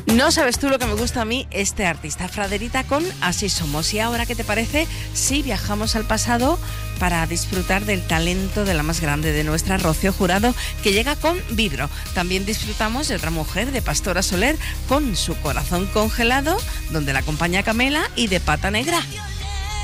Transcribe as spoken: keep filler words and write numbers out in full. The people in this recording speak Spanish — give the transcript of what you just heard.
No sabes tú lo que me gusta a mí este artista, Fraderita con Así Somos. Y ahora, ¿qué te parece si viajamos al pasado para disfrutar del talento de la más grande de nuestra, Rocío Jurado, que llega con Vibro? También disfrutamos de otra mujer, de Pastora Soler, con Su Corazón Congelado, donde la acompaña Camela, y de Pata Negra.